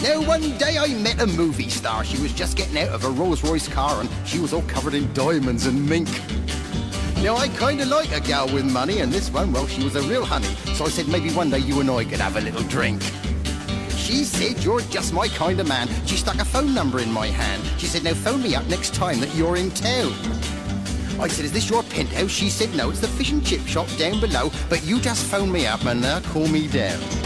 Now, one day I met a movie star. She was just getting out of a Rolls-Royce car and she was all covered in diamonds and mink. Now, I kind of like a gal with money, and this one, well, she was a real honey. So I said maybe one day you and I could have a little drink. She said, you're just my kind of man. She stuck a phone number in my hand. She said, now phone me up next time that you're in town. I said, is this your penthouse? She said, no, it's the fish and chip shop down below, but you just phone me up and call me down.